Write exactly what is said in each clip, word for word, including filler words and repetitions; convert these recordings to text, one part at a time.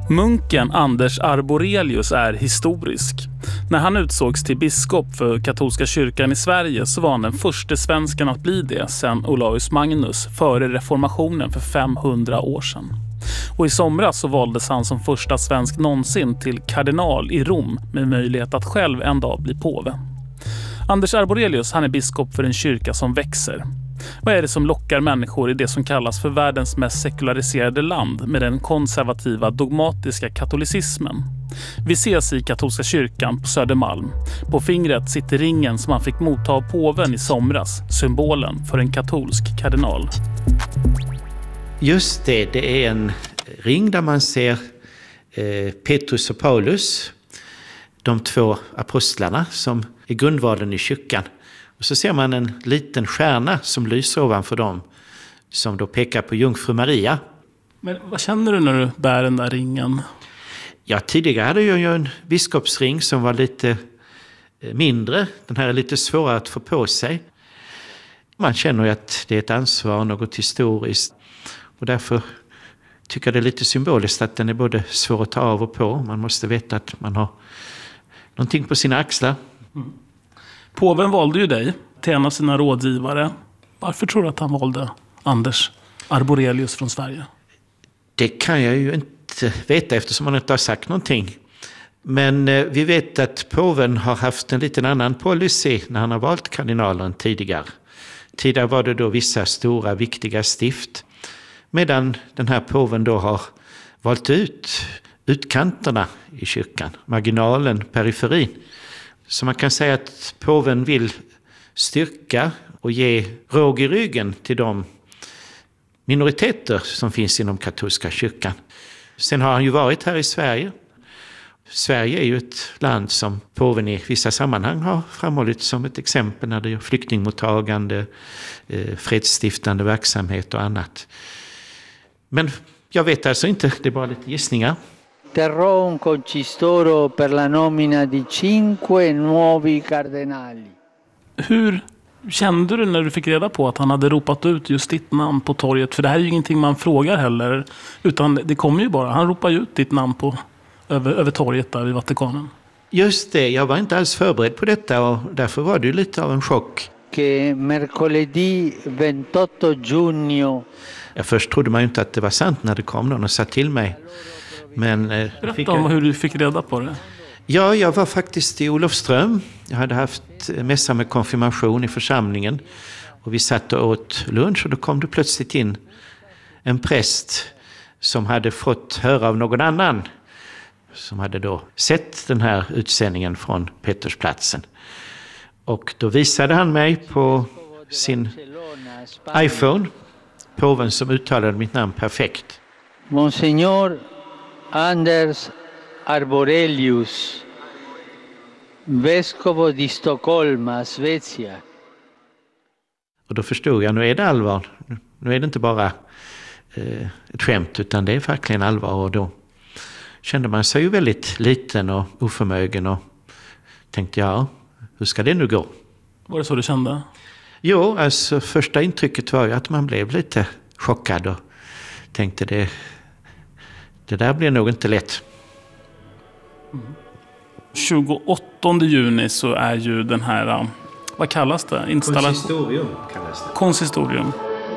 Munken Anders Arborelius är historisk. När han utsågs till biskop för katolska kyrkan i Sverige så var han den första svensken att bli det sedan Olaus Magnus före reformationen för femhundra år sedan. Och i somras så valdes han som första svensk någonsin till kardinal i Rom med möjlighet att själv en dag bli påve. Anders Arborelius, han är biskop för en kyrka som växer. Vad är det som lockar människor i det som kallas för världens mest sekulariserade land med den konservativa dogmatiska katolicismen? Vi ses i katolska kyrkan på Södermalm. På fingret sitter ringen som han fick motta av påven i somras, symbolen för en katolsk kardinal. Just det, det är en ring där man ser eh, Petrus och Paulus, de två apostlarna som är grundvalen i kyrkan. Och så ser man en liten stjärna som lyser ovanför dem, som då pekar på jungfru Maria. Men vad känner du när du bär den där ringen? Ja, tidigare hade jag ju en biskopsring som var lite mindre. Den här är lite svårare att få på sig. Man känner ju att det är ett ansvar, något historiskt. Och därför tycker jag det är lite symboliskt att den är både svår att ta av och på. Man måste veta att man har någonting på sina axlar. Mm. Påven valde ju dig till en av sina rådgivare. Varför tror du att han valde Anders Arborelius från Sverige? Det kan jag ju inte veta eftersom han inte har sagt någonting. Men eh, vi vet att påven har haft en liten annan policy när han har valt kardinalen tidigare. Tidigare var det då vissa stora viktiga stift. Medan den här påven då har valt ut utkanterna i kyrkan. Marginalen, periferin. Så man kan säga att påven vill styrka och ge råg i ryggen till de minoriteter som finns inom katolska kyrkan. Sen har han ju varit här i Sverige. Sverige är ju ett land som påven i vissa sammanhang har framhållit som ett exempel när det gäller flyktingmottagande, fredsstiftande verksamhet och annat. Men jag vet alltså inte, det är bara lite gissningar. Terrò un concistoro per la nomina di cinque nuovi cardinali. Hur kände du när du fick reda på att han hade ropat ut just ditt namn på torget? För det här är ju ingenting man frågar heller, utan det kommer ju bara. Han ropar ju ut ditt namn på, över, över torget där i Vatikanen. Just det, jag var inte alls förberedd på detta och därför var det lite av en chock. Che mercoledì ventotto giugno. Jag först trodde man ju inte att det var sant när det kom någon och sa till mig. Men, eh, Berätta fick om jag... hur du fick reda på det. Ja, jag var faktiskt i Olofström. Jag hade haft mässa med konfirmation i församlingen. Och vi satt och åt lunch och då kom det plötsligt in en präst som hade fått höra av någon annan. Som hade då sett den här utsändningen från Petersplatsen. Och då visade han mig på sin iPhone, påven som uttalade mitt namn perfekt. Monsignor Anders Arborelius, vescovo di Stoccolma, Svezia. Och då förstod jag, nu är det allvar. Nu är det inte bara eh, ett skämt utan det är verkligen allvar. Och då kände man sig ju väldigt liten och oförmögen och tänkte, ja, hur ska det nu gå? Var det så du kände? Jo, alltså första intrycket var ju att man blev lite chockad och tänkte det, det där blir nog inte lätt. Mm. tjugoåttonde juni så är ju den här, vad kallas det? Installa- Konsistorium kallas det. Konsistorium.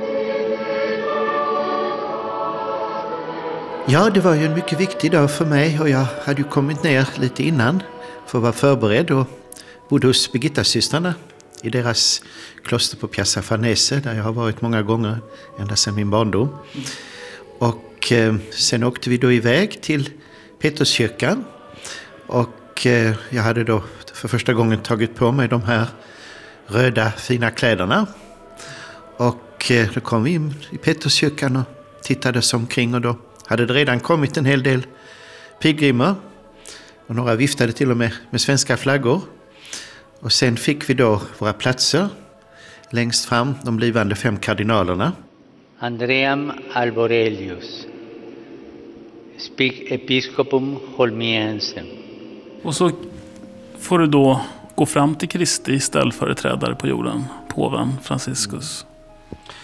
Ja, det var ju en mycket viktig dag för mig och jag hade ju kommit ner lite innan för att vara förberedd och bodde hos Birgitta-systrarna i deras kloster på Piazza Farnese där jag har varit många gånger ända sedan min barndom. Och eh, sen åkte vi då iväg till Peterskyrkan och eh, jag hade då för första gången tagit på mig de här röda fina kläderna. Och eh, då kom vi in i Peterskyrkan och tittade oss omkring och då hade det redan kommit en hel del pilgrimer och några viftade till och med med svenska flaggor. Och sen fick vi då våra platser längst fram, de blivande fem kardinalerna. Andream Arborelius, Spic Episcopum Holmiensem. Och så får du då gå fram till Kristi ställföreträdare på jorden, påven Franciscus.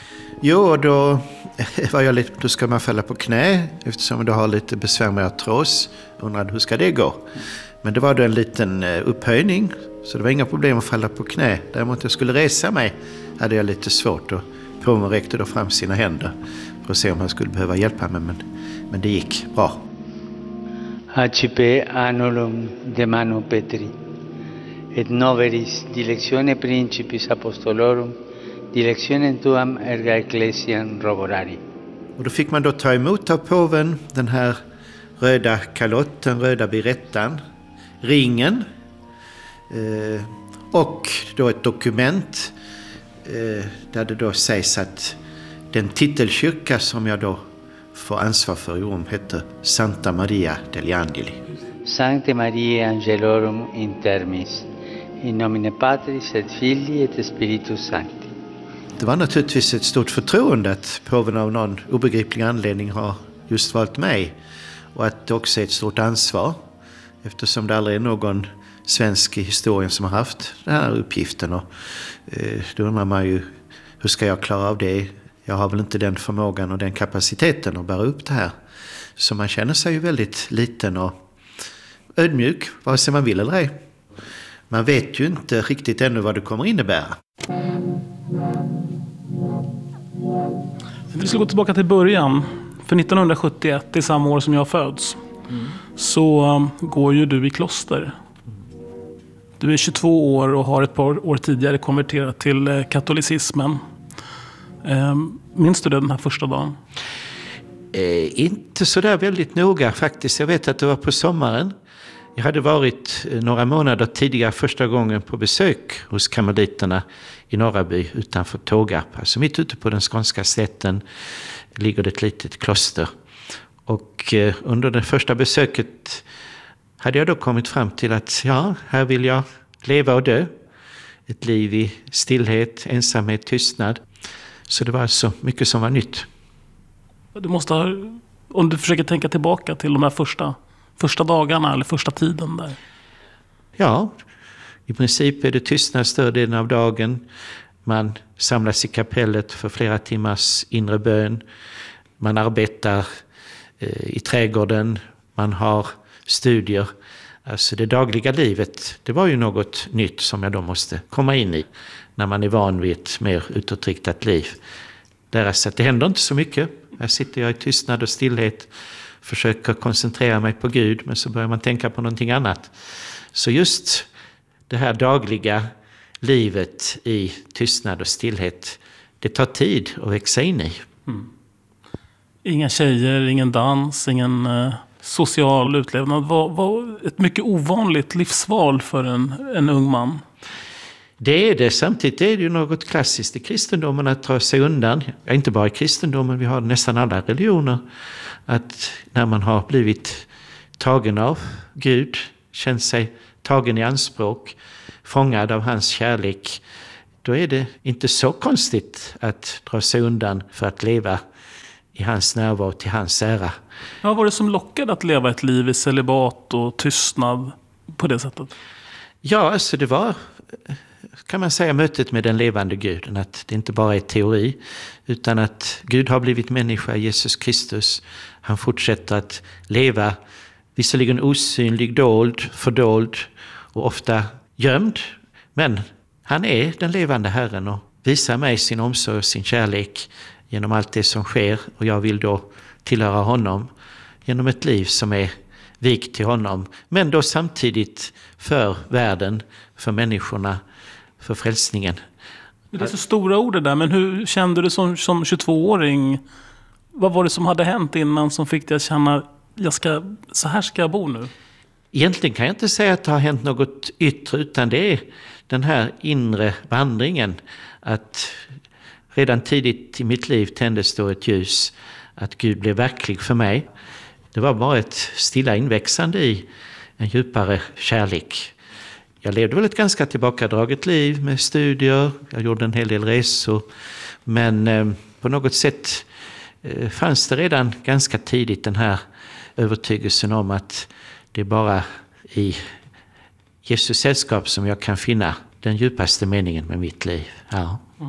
Jo, då var jag lite, då ska man falla på knä eftersom du har lite besvär med artros. Undrade hur ska det gå? Men det var då en liten upphöjning så det var inga problem att falla på knä. Däremot jag skulle resa mig hade jag lite svårt och påven räckte då fram sina händer för att se om han skulle behöva hjälpa mig, men, men det gick bra. Accipe anulum de manu Petri, et noveris dilectione principis apostolorum, dilectionem tuam erga ecclesiam roborari. Och då fick man då ta emot av påven den här röda kalotten, röda birettan, ringen eh, och då ett dokument eh, där det då sägs att den titelkyrka som jag då får ansvar för i Rom heter Santa Maria degli Angeli. Sancte Mariae Angelorum intermis, in nomine Patris et Filii et Spiritus Sancti. Det var naturligtvis ett stort förtroende att påven av någon obegriplig anledning har just valt mig. Och att det också är ett stort ansvar eftersom det aldrig är någon svensk i historien som har haft den här uppgiften. Och, eh, då undrar man ju, hur ska jag klara av det? Jag har väl inte den förmågan och den kapaciteten att bära upp det här. Så man känner sig ju väldigt liten och ödmjuk, vare sig man vill eller ej. Man vet ju inte riktigt ännu vad det kommer innebära. Vi ska gå tillbaka till början. För nittonhundrasjuttioett, det är samma år som jag föds, mm. så um, går ju du i kloster. Du är tjugotvå år och har ett par år tidigare konverterat till eh, katolicismen. Eh, minns du det den här första dagen? Eh, inte så där väldigt noga faktiskt. Jag vet att det var på sommaren. Jag hade varit några månader tidigare första gången på besök hos karmeliterna i Norraby utanför Tågarp. Alltså mitt ute på den skånska slätten ligger det ett litet kloster. Och eh, under det första besöket hade jag då kommit fram till att ja, här vill jag leva och dö. Ett liv i stillhet, ensamhet, tystnad. Så det var alltså mycket som var nytt. Du måste ha, om du försöker tänka tillbaka till de här första, första dagarna eller första tiden där. Ja, i princip är det tystnad större delen av dagen. Man samlas i kapellet för flera timmars inre bön. Man arbetar eh, i trädgården. Man har studier. Alltså det dagliga livet, det var ju något nytt som jag då måste komma in i. När man är van vid ett mer utåtriktat liv. Därför att det händer inte så mycket. Här sitter jag i tystnad och stillhet. Försöker koncentrera mig på Gud. Men så börjar man tänka på någonting annat. Så just det här dagliga livet i tystnad och stillhet, det tar tid att växa in i. Mm. Inga tjejer, ingen dans, ingen eh, social utlevnad. Var, var ett mycket ovanligt livsval för en, en ung man. Det är det. Samtidigt är det ju något klassiskt i kristendomen att dra sig undan. Ja, inte bara i kristendomen, vi har nästan alla religioner. Att när man har blivit tagen av Gud, känt sig tagen i anspråk, fångad av hans kärlek, då är det inte så konstigt att dra sig undan för att leva i hans närvaro till hans ära. Ja, vad var det som lockade att leva ett liv i celibat och tystnad på det sättet? Ja, alltså det var, kan man säga, mötet med den levande Guden. Att det inte bara är teori, utan att Gud har blivit människa, Jesus Kristus. Han fortsätter att leva, visserligen osynlig, dold, fördold och ofta gömd. Men han är den levande Herren och visar mig sin omsorg och sin kärlek genom allt det som sker. Och jag vill då tillhöra honom genom ett liv som är vikt till honom. Men då samtidigt för världen, för människorna, för frälsningen. Det är så stora ord det där, men hur kände du som, som tjugotvååring? Vad var det som hade hänt innan som fick dig att känna, jag ska, så här ska jag bo nu? Egentligen kan jag inte säga att det har hänt något yttre, utan det är den här inre vandringen. Att redan tidigt i mitt liv tändes då ett ljus, att Gud blev verklig för mig. Det var bara ett stilla inväxande i en djupare kärlek. Jag levde väl ett ganska tillbakadraget liv med studier, jag gjorde en hel del resor. Men eh, på något sätt eh, fanns det redan ganska tidigt den här övertygelsen om att det är bara i Jesus sällskap som jag kan finna den djupaste meningen med mitt liv. Ja. Mm.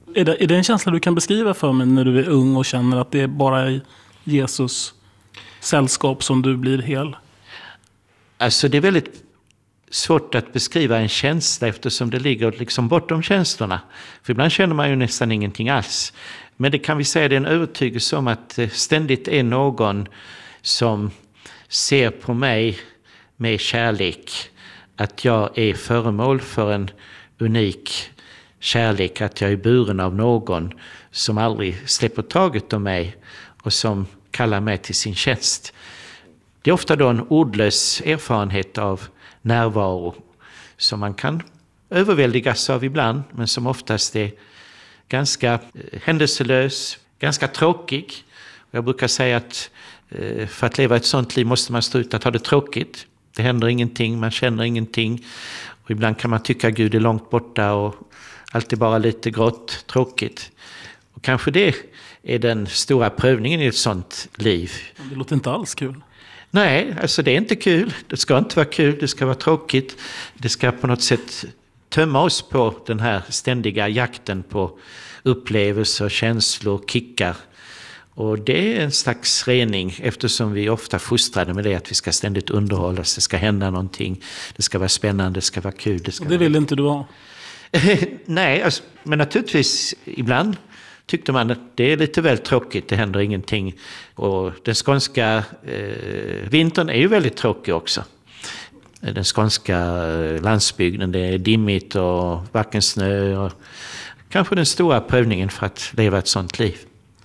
Är det, är det en känsla du kan beskriva för mig när du är ung och känner att det är bara i Jesus sällskap som du blir hel? Alltså det är väldigt svårt att beskriva en känsla eftersom det ligger liksom bortom känslorna. För ibland känner man ju nästan ingenting alls. Men det kan vi säga, det är en övertygelse om att det ständigt är någon som ser på mig med kärlek. Att jag är föremål för en unik kärlek. Att jag är buren av någon som aldrig släpper taget om mig och som kallar mig till sin tjänst. Det är ofta då en ordlös erfarenhet av närvaro som man kan överväldigas av ibland, men som oftast är ganska händelselös, ganska tråkig. Jag brukar säga att för att leva ett sånt liv måste man stå ut att ha det tråkigt. Det händer ingenting, man känner ingenting. Och ibland kan man tycka att Gud är långt borta och allt är bara lite grått, tråkigt. Och kanske det är den stora prövningen i ett sånt liv. Det låter inte alls kul. Nej, alltså det är inte kul. Det ska inte vara kul, det ska vara tråkigt. Det ska på något sätt tömma oss på den här ständiga jakten på upplevelser, känslor, kickar. Och det är en slags rening eftersom vi ofta fostrade med det att vi ska ständigt underhållas, det ska hända någonting, det ska vara spännande, det ska vara kul. Det, ska det vill vara... inte du ha? Nej, alltså, men naturligtvis ibland tyckte man att det är lite väl tråkigt, det händer ingenting. Och den skånska eh, vintern är ju väldigt tråkig också. Den skånska landsbygden, det är dimmigt och varken snö. Och kanske den stora prövningen för att leva ett sånt liv.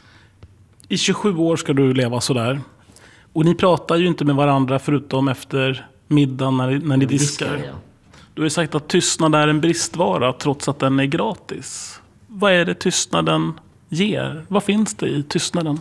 I tjugosju år ska du leva sådär. Och ni pratar ju inte med varandra förutom efter middagen när, när ni diskar. diskar ja. Du har ju sagt att tystnad är en bristvara trots att den är gratis. Vad är det tystnaden ger? Vad finns det i tystnaden?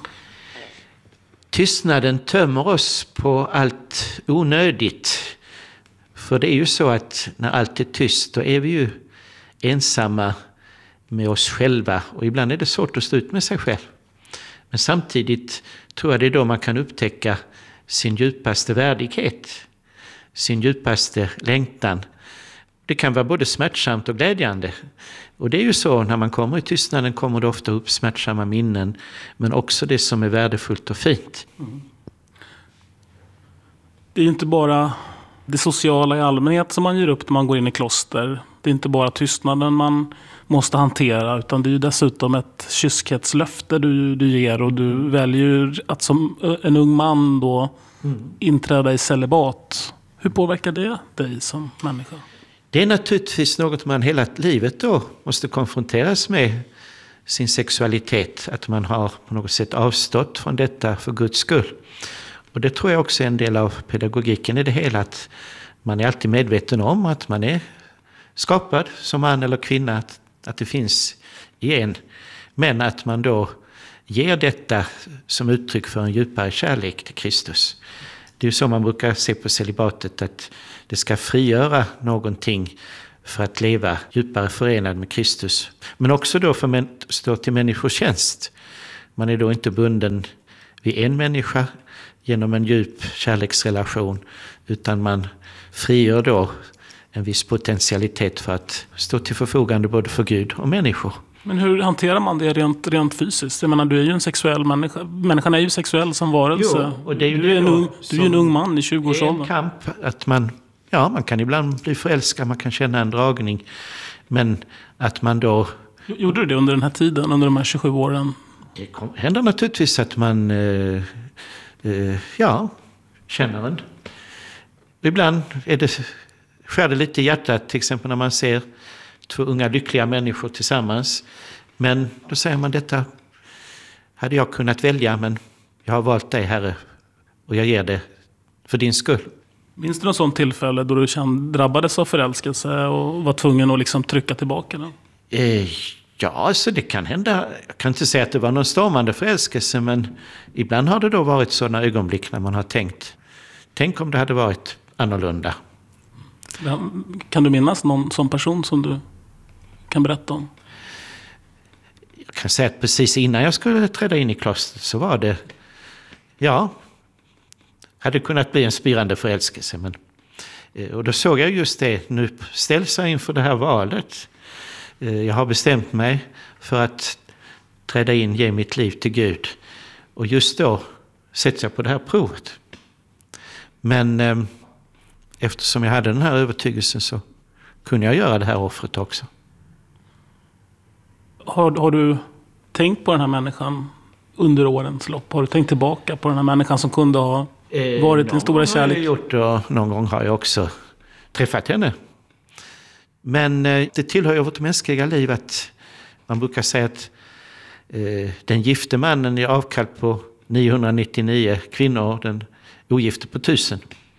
Tystnaden tömmer oss på allt onödigt. För det är ju så att när allt är tyst då är vi ju ensamma med oss själva. Och ibland är det svårt att stå ut med sig själv. Men samtidigt tror jag det är då man kan upptäcka sin djupaste värdighet. Sin djupaste längtan. Det kan vara både smärtsamt och glädjande. Och det är ju så, när man kommer i tystnaden kommer det ofta upp smärtsamma minnen. Men också det som är värdefullt och fint. Mm. Det är ju inte bara det sociala i allmänhet som man ger upp när man går in i kloster. Det är inte bara tystnaden man måste hantera. Utan det är ju dessutom ett kyskhetslöfte du, du ger. Och du väljer att som en ung man då mm. inträda i celibat. Hur påverkar det dig som människa? Det är naturligtvis något man hela livet då måste konfronteras med, sin sexualitet. Att man har på något sätt avstått från detta för Guds skull. Och det tror jag också är en del av pedagogiken i det hela. Att man är alltid medveten om att man är skapad som man eller kvinna. Att, att det finns i en. Men att man då ger detta som uttryck för en djupare kärlek till Kristus. Det är ju så man brukar se på celibatet, att det ska frigöra någonting för att leva djupare förenad med Kristus. Men också då för att stå till människors tjänst. Man är då inte bunden vid en människa genom en djup kärleksrelation, utan man frigör då en viss potentialitet för att stå till förfogande både för Gud och människor. Men hur hanterar man det rent, rent fysiskt? Jag menar, du är ju en sexuell människa. Människan är ju sexuell som varelse. Jo, och det är ju du är en, ung, du är ju en ung man i Det tjugoårsåldern. är en kamp att man, ja, man kan ibland bli förälskad, man kan känna en dragning. Men att man då... Gjorde du det under den här tiden, under de här tjugosju åren? Det händer naturligtvis att man, eh, eh, ja, känner en. Ibland är det, skär det lite i hjärtat, till exempel när man ser två unga lyckliga människor tillsammans. Men då säger man, detta hade jag kunnat välja, men jag har valt dig, Herre, och jag ger det för din skull. Minns du något sånt tillfälle då du kände, drabbades av förälskelse och var tvungen att liksom trycka tillbaka den? Eh, ja, alltså det kan hända. Jag kan inte säga att det var någon stormande förälskelse, men ibland har det då varit sådana ögonblick när man har tänkt, tänk om det hade varit annorlunda. Kan du minnas någon sån person som du kan berätta om? Jag kan säga att precis innan jag skulle träda in i klostret så var det, ja, hade kunnat bli en spirande förälskelse. Men, och då såg jag just det, nu ställs jag inför det här valet. Jag har bestämt mig för att träda in, ge mitt liv till Gud. Och just då sätter jag på det här provet. Men eh, eftersom jag hade den här övertygelsen så kunde jag göra det här offret också. Har, har du tänkt på den här människan under årens lopp? Har du tänkt tillbaka på den här människan som kunde ha varit din stora kärlek? Någon gång har jag gjort det, och någon gång har jag också träffat henne. Men eh, det tillhör ju vårt mänskliga liv att man brukar säga att eh, den gifte mannen är avkall på niohundranittionio kvinnor, den ogifte på tusen.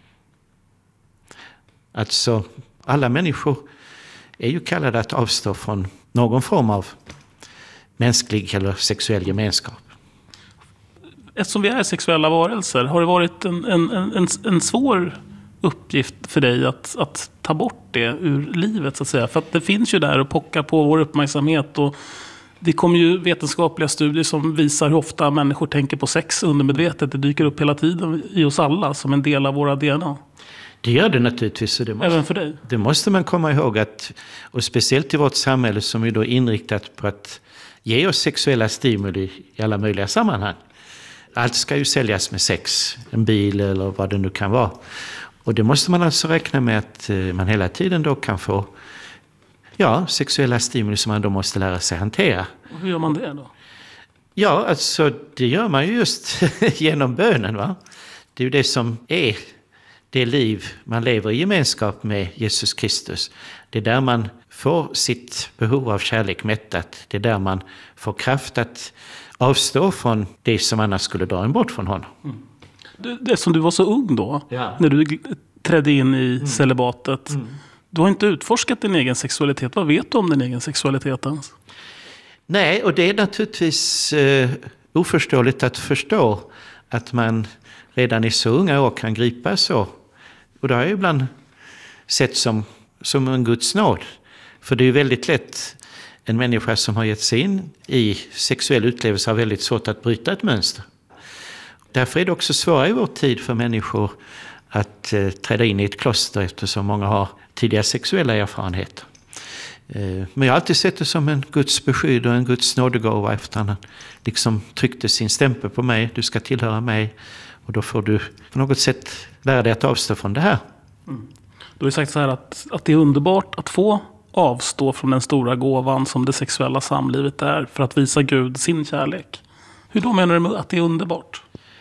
Alltså, alla människor är ju kallade att avstå från någon form av mänsklig eller sexuell gemenskap. Eftersom vi är sexuella varelser, har det varit en, en, en, en svår uppgift för dig att, att ta bort det ur livet, så att säga? För att det finns ju där och pockar på vår uppmärksamhet, och det kommer ju vetenskapliga studier som visar hur ofta människor tänker på sex undermedvetet. Det dyker upp hela tiden i oss alla som en del av våra D N A. Det gör det naturligtvis. Det måste, även för dig. Det måste man komma ihåg, att, och speciellt i vårt samhälle som är då inriktat på att ge oss sexuella stimuli i alla möjliga sammanhang. Allt ska ju säljas med sex, en bil eller vad det nu kan vara. Och det måste man alltså räkna med att man hela tiden då kan få ja, sexuella stimuli som man då måste lära sig hantera. Och hur gör man det då? Ja, alltså det gör man ju just genom bönen, va? Det är ju det som är det liv man lever i gemenskap med Jesus Kristus. Det är där man får sitt behov av kärlek mättat. Det är där man får kraft att avstå från det som annars skulle dra en bort från honom. Mm. Det, det som du var så ung då, ja. När du trädde in i mm. celibatet. Mm. Du har inte utforskat din egen sexualitet. Vad vet du om din egen sexualitet ens? Nej, och det är naturligtvis eh, oförståeligt att förstå att man redan i så unga år kan gripa så. Och det har jag ibland sett som, som en Guds nåd. För det är ju väldigt lätt, en människa som har gett sig in i sexuell utlevelse har väldigt svårt att bryta ett mönster. Därför är det också svårare i vår tid för människor att eh, träda in i ett kloster, eftersom många har tidiga sexuella erfarenheter. Eh, men jag har alltid sett det som en Guds beskydd och en Guds nådegåva, efter han liksom tryckte sin stämpel på mig. Du ska tillhöra mig, och då får du på något sätt lära dig att avstå från det här. Mm. Du har ju sagt så här att, att det är underbart att få avstå från den stora gåvan som det sexuella samlivet är, för att visa Gud sin kärlek. Hur då menar du med att det är underbart?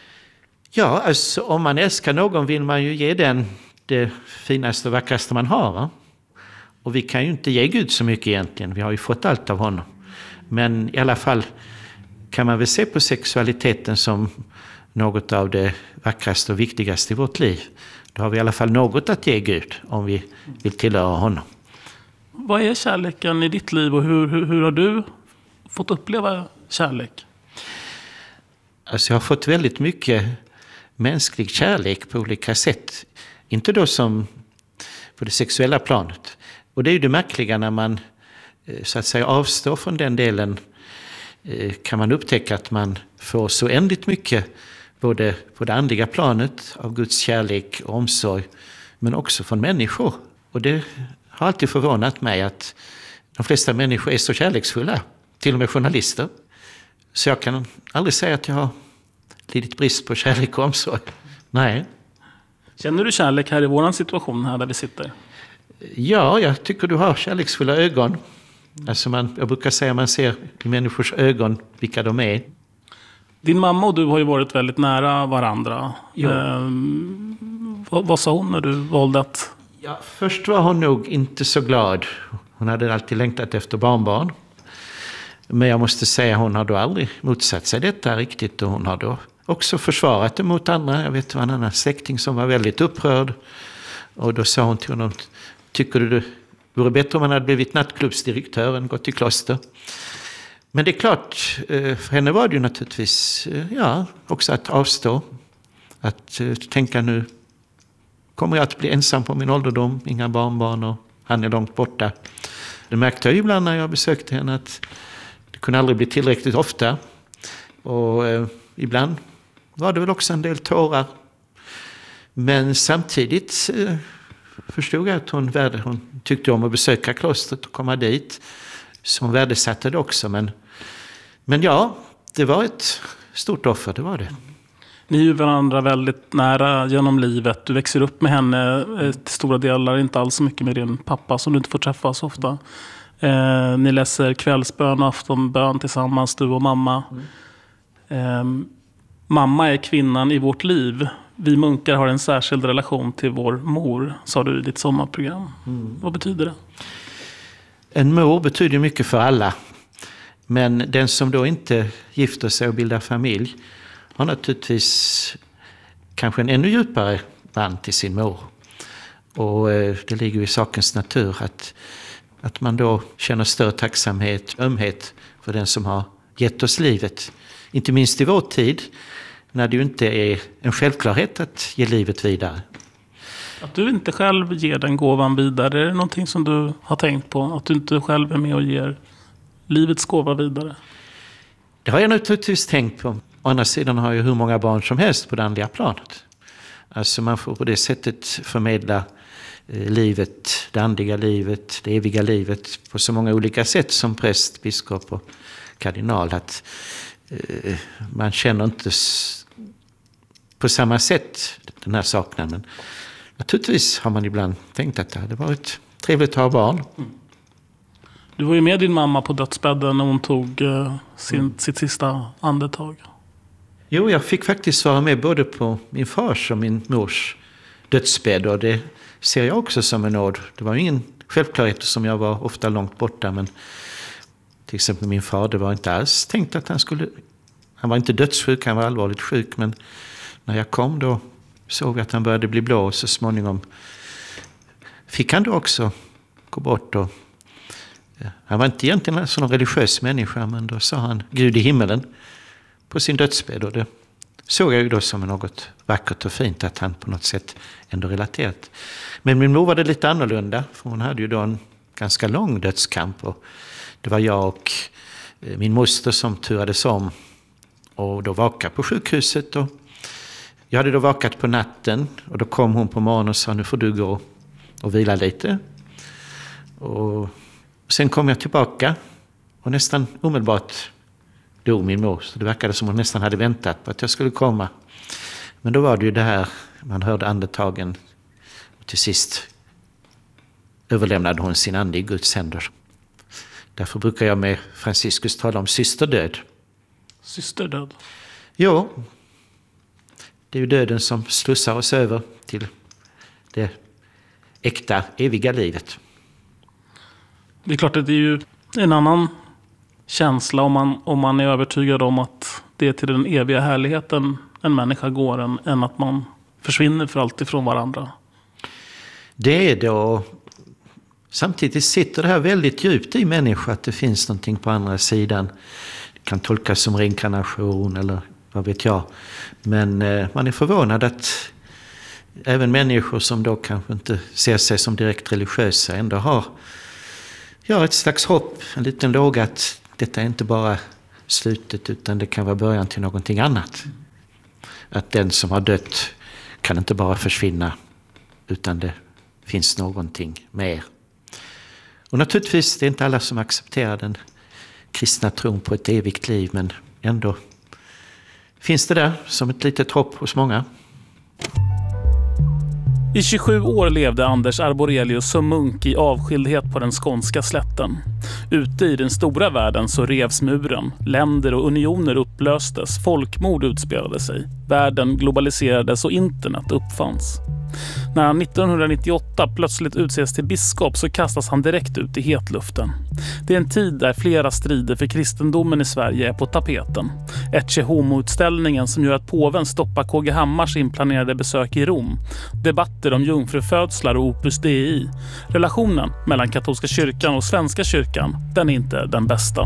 Ja, alltså om man älskar någon vill man ju ge den det finaste och vackraste man har. Va? Och vi kan ju inte ge Gud så mycket egentligen. Vi har ju fått allt av honom. Men i alla fall kan man väl se på sexualiteten som något av det vackraste och viktigaste i vårt liv. Då har vi i alla fall något att ge Gud om vi vill tillhöra honom. Vad är kärleken i ditt liv, och hur, hur, hur har du fått uppleva kärlek? Alltså jag har fått väldigt mycket mänsklig kärlek på olika sätt. Inte då som på det sexuella planet. Och det är ju det märkliga, när man så att säga avstår från den delen, kan man upptäcka att man får så ändligt mycket både på det andliga planet av Guds kärlek och omsorg, men också från människor. Och det har alltid förvånat mig att de flesta människor är så kärleksfulla, till och med journalister. Så jag kan aldrig säga att jag har lidit brist på kärlek och omsorg. Nej. Känner du kärlek här i våran situation här där vi sitter? Ja, jag tycker du har kärleksfulla ögon. Alltså man, jag brukar säga att man ser i människors ögon vilka de är. Din mamma och du har ju varit väldigt nära varandra. Ehm, vad, vad sa hon när du valde att... Ja, först var hon nog inte så glad. Hon hade alltid längtat efter barnbarn. Men jag måste säga, hon har då aldrig motsatt sig detta riktigt. Och hon har då också försvarat det mot andra. Jag vet, det var en annan släkting som var väldigt upprörd. Och då sa hon till honom, tycker du det vore bättre om man hade blivit nattklubbsdirektör än gått i kloster? Men det är klart, för henne var det ju naturligtvis ja, också att avstå. Att tänka, nu kommer jag att bli ensam på min ålderdom, inga barnbarn och han är långt borta. Det märkte jag ibland när jag besökte henne, att det kunde aldrig bli tillräckligt ofta. Och eh, ibland var det väl också en del tårar. Men samtidigt eh, förstod jag att hon, hon tyckte om att besöka klostret och komma dit. som värdesatte det också. Men, men ja, det var ett stort offer, det var det. Ni är ju varandra väldigt nära genom livet. Du växer upp med henne till stora delar, inte alls så mycket med din pappa som du inte får träffa så ofta. Eh, ni läser kvällsbön och aftonbön tillsammans, du och mamma. Mm. Eh, mamma är kvinnan i vårt liv. Vi munkar har en särskild relation till vår mor, sa du i ditt sommarprogram. Mm. Vad betyder det? En mor betyder mycket för alla. Men den som då inte gifter sig och bildar familj har naturligtvis kanske en ännu djupare band till sin mor. Och det ligger i sakens natur att, att man då känner större tacksamhet, ömhet för den som har gett oss livet. Inte minst i vår tid, när det ju inte är en självklarhet att ge livet vidare. Att du inte själv ger den gåvan vidare, är det någonting som du har tänkt på? Att du inte själv är med och ger livets gåva vidare? Det har jag naturligtvis tänkt på. Å andra sidan har jag hur många barn som helst på det andliga planet. Alltså man får på det sättet förmedla eh, livet, det andliga livet, det eviga livet på så många olika sätt som präst, biskop och kardinal. Att eh, man känner inte s- på samma sätt den här saknaden. Men naturligtvis har man ibland tänkt att det hade varit trevligt att ha barn. Mm. Du var ju med din mamma på dödsbädden när hon tog eh, sin, mm. sitt sista andetag. Jo, jag fick faktiskt vara med både på min fars och min mors dödsbädd. Och det ser jag också som en nåd. Det var ingen självklarhet som jag var ofta långt borta. Men till exempel min far, det var inte alls tänkt att han skulle... Han var inte dödssjuk, han var allvarligt sjuk. Men när jag kom då såg jag att han började bli blå. Och så småningom fick han då också gå bort. Och, ja, han var inte egentligen en sån religiös människa. Men då sa han Gud i himmelen på sin dödsbädd. Och det såg jag ju då som något vackert och fint att han på något sätt ändå relaterat. Men min mor var det lite annorlunda. För hon hade ju då en ganska lång dödskamp. Och det var jag och min moster som turades om. Och då vakade på sjukhuset. Och jag hade då vakat på natten. Och då kom hon på morgonen och sa nu får du gå och vila lite. Och sen kom jag tillbaka. Och nästan omedelbart dog min mor. Så det verkade som hon nästan hade väntat på att jag skulle komma. Men då var det ju det här. Man hörde andetagen. Och till sist överlämnade hon sin ande i Guds händer. Därför brukar jag med Franciscus tala om systerdöd. Systerdöd? Jo. Det är ju döden som slussar oss över till det äkta, eviga livet. Det är klart att det är ju en annan känsla om man, om man är övertygad om att det är till den eviga härligheten en människa går än, än att man försvinner för alltid från varandra. Det är då. Samtidigt sitter det här väldigt djupt i människan att det finns någonting på andra sidan. Det kan tolkas som reinkarnation eller vad vet jag. Men eh, man är förvånad att även människor som då kanske inte ser sig som direkt religiösa ändå har ja, ett slags hopp, en liten låga att detta är inte bara slutet utan det kan vara början till någonting annat. Att den som har dött kan inte bara försvinna utan det finns någonting mer. Och naturligtvis det är inte alla som accepterar den kristna tron på ett evigt liv men ändå finns det där som ett litet hopp hos många. I tjugosju år levde Anders Arborelius som munk i avskildhet på den skånska slätten. Ute i den stora världen så revs muren. Länder och unioner upplöstes. Folkmord utspelade sig. Världen globaliserades och internet uppfanns. När han nittonhundranittioåtta plötsligt utses till biskop så kastas han direkt ut i hetluften. Det är en tid där flera strider för kristendomen i Sverige är på tapeten. Ecce Homo-utställningen som gör att påven stoppar K G Hammars inplanerade besök i Rom. Debatter om jungfrufödslar och Opus Dei. Relationen mellan katolska kyrkan och svenska kyrkan, den är inte den bästa.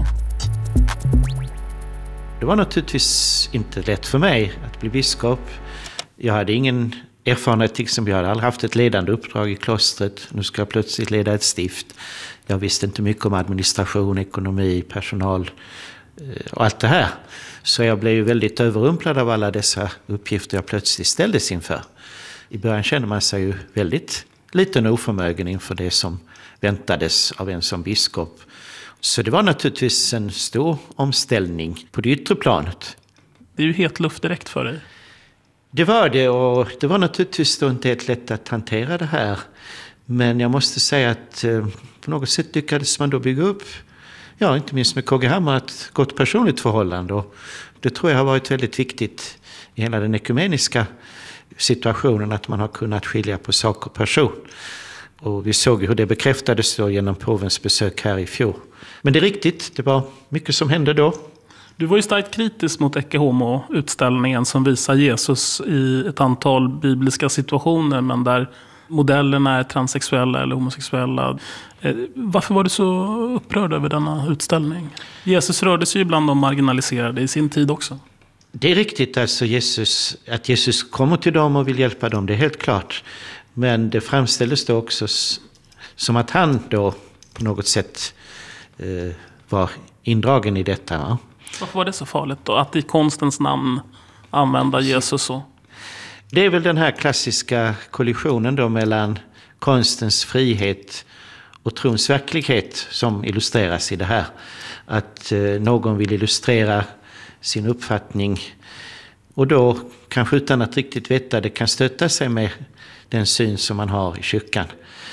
Det var naturligtvis inte lätt för mig att bli biskop. Jag hade ingen erfarenhet, till exempel jag hade aldrig haft ett ledande uppdrag i klostret. Nu ska jag plötsligt leda ett stift. Jag visste inte mycket om administration, ekonomi, personal och allt det här. Så jag blev ju väldigt överrumplad av alla dessa uppgifter jag plötsligt ställdes inför. I början kände man sig ju väldigt liten och oförmögen inför det som väntades av en som biskop. Så det var naturligtvis en stor omställning på det yttre planet. Det är ju helt luft direkt för dig. Det var det, och det var naturligtvis då inte helt lätt att hantera det här. Men jag måste säga att eh, på något sätt lyckades man då bygga upp, ja, inte minst med K G Hammar, ett gott personligt förhållande. Och det tror jag har varit väldigt viktigt i hela den ekumeniska situationen, att man har kunnat skilja på sak och person. Och vi såg hur det bekräftades då genom påvens besök här i fjol. Men det är riktigt, det var mycket som hände då. Du var ju starkt kritisk mot Ecce Homo-utställningen som visar Jesus i ett antal bibliska situationer, men där modellerna är transsexuella eller homosexuella. Varför var du så upprörd över denna utställning? Jesus rörde sig ju bland de marginaliserade i sin tid också. Det är riktigt, alltså Jesus, att Jesus kommer till dem och vill hjälpa dem, det är helt klart. Men det framställdes då också som att han då på något sätt eh, var indragen i detta. Va? Varför var det så farligt då? Att i konstens namn använda Jesus så? Det är väl den här klassiska kollisionen då mellan konstens frihet och trons verklighet som illustreras i det här. Att eh, någon vill illustrera sin uppfattning och då kanske utan att riktigt veta det kan stöta sig med den syn som man har i kyrkan.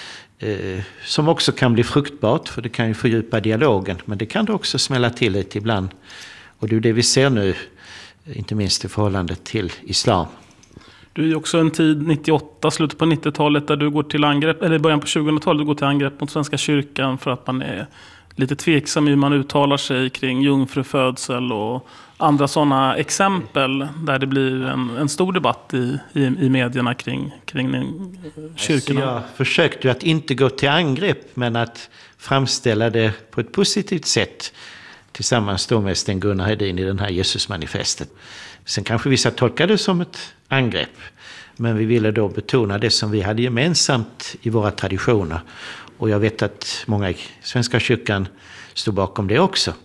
Eh, som också kan bli fruktbart, för det kan ju fördjupa dialogen, men det kan det också smälla till lite ibland. Och det är det vi ser nu, inte minst i förhållande till islam. Du är ju också en tid, nittioåtta, slutet på nittiotalet, där du går till angrepp, eller början på tjugohundratalet, du går till angrepp mot Svenska kyrkan för att man är lite tveksam i hur man uttalar sig kring jungfrufödsel och andra sådana exempel där det blir en, en stor debatt i, i, i medierna kring, kring kyrkorna. Alltså jag försökte att inte gå till angrepp, men att framställa det på ett positivt sätt tillsammans då med Sten Gunnar Hedin i den här Jesusmanifestet. Sen kanske vissa tolkade det som ett angrepp, men vi ville då betona det som vi hade gemensamt i våra traditioner. Och jag vet att många i Svenska kyrkan stod bakom det också.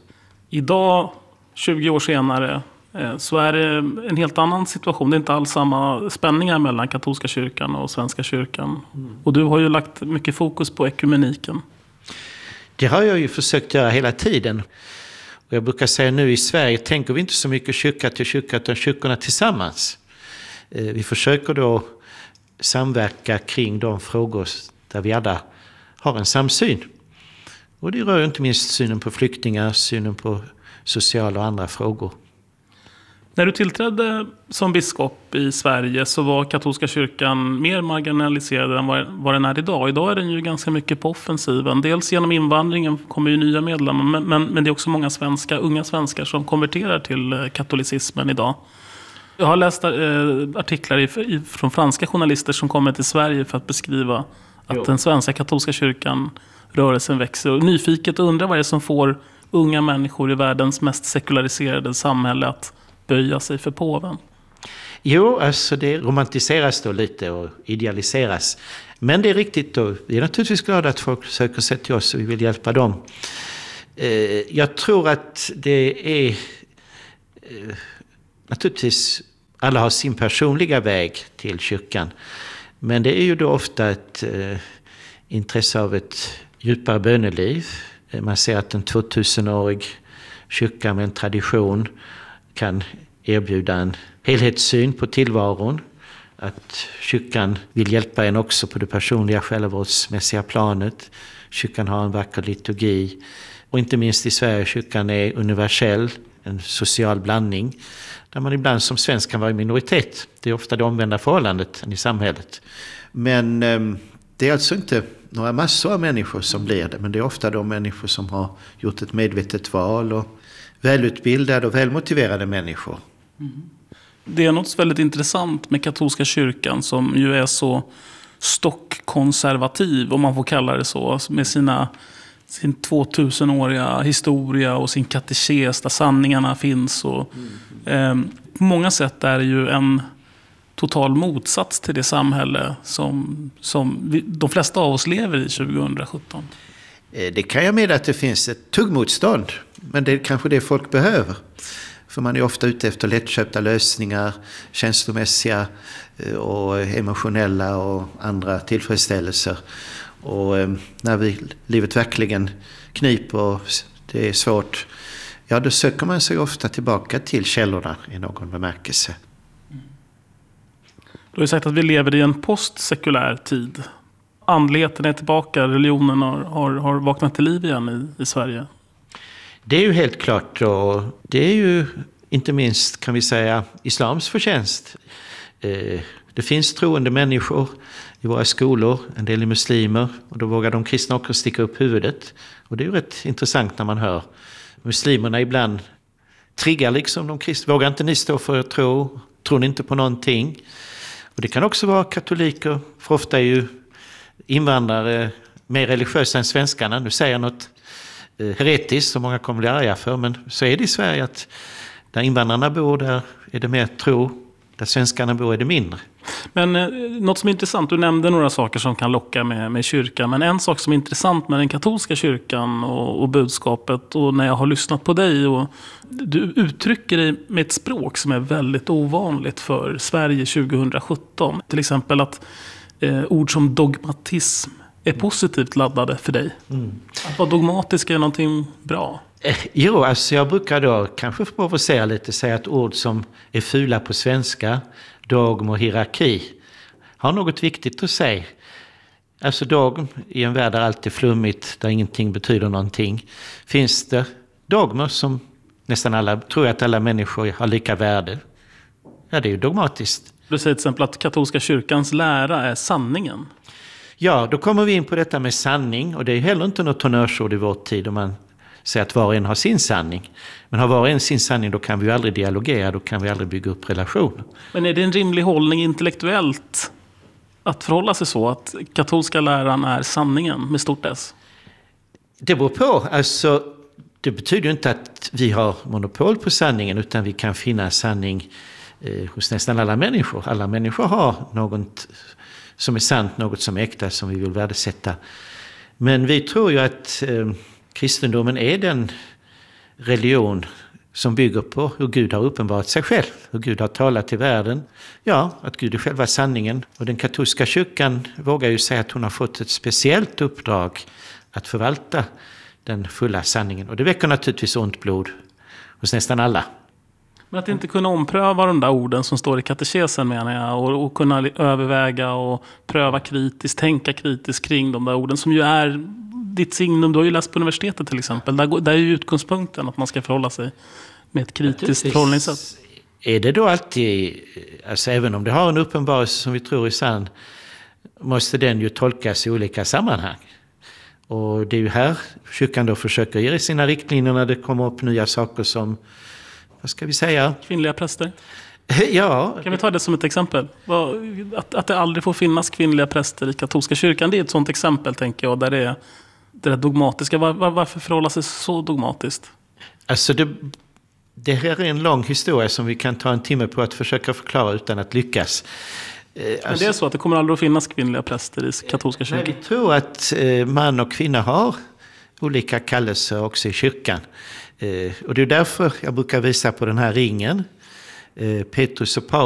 Idag, tjugo år senare, så är det en helt annan situation. Det är inte alls samma spänningar mellan katolska kyrkan och Svenska kyrkan. Mm. Och du har ju lagt mycket fokus på ekumeniken. Det har jag ju försökt göra hela tiden. Och jag brukar säga nu i Sverige tänker vi inte så mycket kyrka till kyrka utan kyrkorna tillsammans. Vi försöker då samverka kring de frågor där vi alla har en samsyn. Och det rör inte minst synen på flyktingar, synen på sociala och andra frågor. När du tillträdde som biskop i Sverige så var katolska kyrkan mer marginaliserad än vad den är idag. Idag är den ju ganska mycket på offensiven. Dels genom invandringen kommer ju nya medlemmar, men, men, men det är också många svenska, unga svenskar som konverterar till katolicismen idag. Jag har läst eh, artiklar i, i, från franska journalister som kommer till Sverige för att beskriva att jo. Den svenska katolska kyrkan, rörelsen växer. Och nyfiket undrar vad det är som får unga människor i världens mest sekulariserade samhälle att böja sig för påven. Jo, alltså det romantiseras då lite och idealiseras. Men det är riktigt då. Vi är naturligtvis glada att folk söker sig till oss och vi vill hjälpa dem. Eh, jag tror att det är eh, naturligtvis alla har sin personliga väg till kyrkan. Men det är ju då ofta ett eh, intresse av ett djupare böneliv. Man ser att en tvåtusenårig kyrka med en tradition kan erbjuda en helhetssyn på tillvaron. Att kyrkan vill hjälpa en också på det personliga självvårdsmässiga planet. Kyrkan har en vacker liturgi. Och inte minst i Sverige, kyrkan är universell, en social blandning. Där man ibland som svensk kan vara i minoritet. Det är ofta det omvända förhållandet i samhället. Men eh, det är alltså inte några massor av människor som blir det. Men det är ofta de människor som har gjort ett medvetet val och välutbildade och välmotiverade människor. Mm. Det är något väldigt intressant med katolska kyrkan som ju är så stockkonservativ, om man får kalla det så, med sina, sin tvåtusenåriga historia och sin katekes där sanningarna finns. Och, mm. eh, på många sätt är det ju en total motsats till det samhälle som, som vi, de flesta av oss lever i tjugohundrasjutton. Det kan jag med att det finns ett tuggmotstånd, men det är kanske det folk behöver. För man är ofta ute efter lättköpta lösningar, känslomässiga och emotionella och andra tillfredsställelser. Och när vi, livet verkligen knip och det är svårt, ja då söker man sig ofta tillbaka till källorna i någon bemärkelse. Du har ju sagt att vi lever i en postsekulär tid. Andligheten är tillbaka, religionen har, har, har vaknat till liv igen i, i Sverige. Det är ju helt klart, och det är ju inte minst, kan vi säga, islams förtjänst. Eh, det finns troende människor i våra skolor, en del är muslimer, och då vågar de kristna också sticka upp huvudet. Och det är ju rätt intressant när man hör muslimerna ibland triggar liksom de kristna. Vågar inte ni stå för er tro? Tror ni inte på någonting? Och det kan också vara katoliker, för ofta är ju invandrare mer religiösa än svenskarna. Nu säger jag något heretiskt som många kommer bli arga för, men så är det i Sverige att där invandrarna bor, där är det mer tro, där svenskarna bor är det mindre. Men eh, något som är intressant, du nämnde några saker som kan locka med, med kyrkan, men en sak som är intressant med den katolska kyrkan och, och budskapet, och när jag har lyssnat på dig, och du uttrycker dig med ett språk som är väldigt ovanligt för Sverige tjugohundrasjutton. Till exempel att eh, ord som dogmatism är positivt laddade för dig. Mm. Att vara dogmatisk är någonting bra. Eh, jo, alltså jag brukar då kanske provocera lite, säga att ord som är fula på svenska, dogm och hierarki, har något viktigt att säga. Alltså dogm i en värld där allt är flummigt, där ingenting betyder någonting, finns det dogmer som nästan alla, tror jag att alla människor har lika värde. Ja, det är ju dogmatiskt. Du säger till exempel att katolska kyrkans lära är sanningen. Ja, då kommer vi in på detta med sanning, och det är heller inte något honnörsord i vår tid om man säger att var och en har sin sanning. Men har var och en sin sanning, då kan vi ju aldrig dialogera, då kan vi aldrig bygga upp relationer. Men är det en rimlig hållning intellektuellt att förhålla sig så, att katolska läran är sanningen med stort S? Det beror på. Alltså, det betyder ju inte att vi har monopol på sanningen, utan vi kan finna sanning eh, hos nästan alla människor. Alla människor har något som är sant, något som är äkta, som vi vill värdesätta. Men vi tror ju att eh, kristendomen är den religion som bygger på hur Gud har uppenbarat sig själv. Hur Gud har talat till världen. Ja, att Gud är själva sanningen. Och den katolska kyrkan vågar ju säga att hon har fått ett speciellt uppdrag att förvalta den fulla sanningen. Och det väcker naturligtvis ont blod hos nästan alla. Men att inte kunna ompröva de där orden som står i katekesen, menar jag, och, och kunna överväga och pröva kritiskt, tänka kritiskt kring de där orden som ju är ditt signum. Du har ju läst på universitetet till exempel. Där, där är ju utgångspunkten att man ska förhålla sig med ett kritiskt förhållningssätt. Är det då alltid, alltså även om det har en uppenbarelse som vi tror är sann, måste den ju tolkas i olika sammanhang. Och det är ju här kyrkan då försöker ge sina riktlinjer när det kommer upp nya saker som, vad ska vi säga? Kvinnliga präster. Ja. Kan vi ta det som ett exempel? Att, att det aldrig får finnas kvinnliga präster i katolska kyrkan, det är ett sånt exempel, tänker jag, där det är det är dogmatiska. Var, var, varför förhålla sig så dogmatiskt? Alltså det, det här är en lång historia som vi kan ta en timme på att försöka förklara utan att lyckas. Men alltså, det är så att det kommer aldrig att finnas kvinnliga präster i katolska kyrkan? Vi tror att eh, man och kvinna har olika kallelser också i kyrkan. Eh, och det är därför jag brukar visa på den här ringen. Eh, Petrus och Paulus